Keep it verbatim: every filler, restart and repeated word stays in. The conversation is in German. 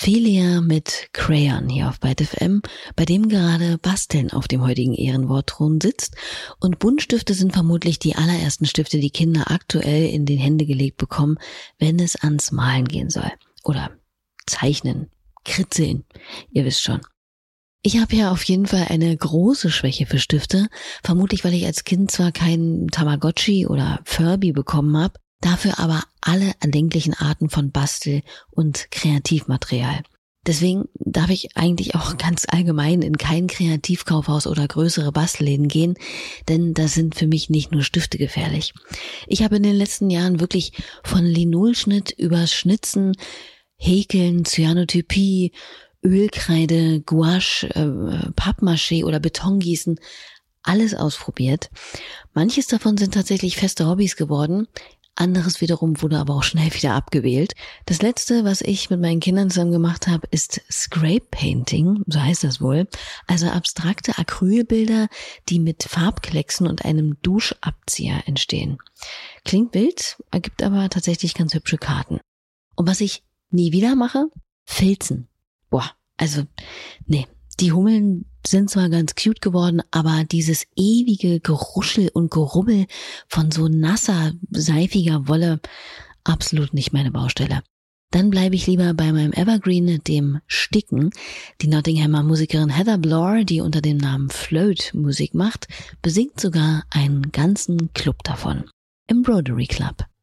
Ophelia mit Crayon hier auf Byte F M, bei dem gerade Basteln auf dem heutigen Ehrenwortthron sitzt. Und Buntstifte sind vermutlich die allerersten Stifte, die Kinder aktuell in die Hände gelegt bekommen, wenn es ans Malen gehen soll. Oder zeichnen, kritzeln, ihr wisst schon. Ich habe ja auf jeden Fall eine große Schwäche für Stifte, vermutlich weil ich als Kind zwar keinen Tamagotchi oder Furby bekommen habe, dafür aber alle erdenklichen Arten von Bastel- und Kreativmaterial. Deswegen darf ich eigentlich auch ganz allgemein in kein Kreativkaufhaus oder größere Bastelläden gehen, denn da sind für mich nicht nur Stifte gefährlich. Ich habe in den letzten Jahren wirklich von Linolschnitt über Schnitzen, Häkeln, Cyanotypie, Ölkreide, Gouache, äh, Pappmaché oder Betongießen alles ausprobiert. Manches davon sind tatsächlich feste Hobbys geworden. Anderes wiederum wurde aber auch schnell wieder abgewählt. Das letzte, was ich mit meinen Kindern zusammen gemacht habe, ist Scrape Painting, so heißt das wohl. Also abstrakte Acrylbilder, die mit Farbklecksen und einem Duschabzieher entstehen. Klingt wild, ergibt aber tatsächlich ganz hübsche Karten. Und was ich nie wieder mache? Filzen. Boah, also nee. Die Hummeln sind zwar ganz cute geworden, aber dieses ewige Geruschel und Gerubbel von so nasser, seifiger Wolle, absolut nicht meine Baustelle. Dann bleibe ich lieber bei meinem Evergreen, dem Sticken. Die Nottinghamer Musikerin Heather Blore, die unter dem Namen Float Musik macht, besingt sogar einen ganzen Club davon. Embroidery Club.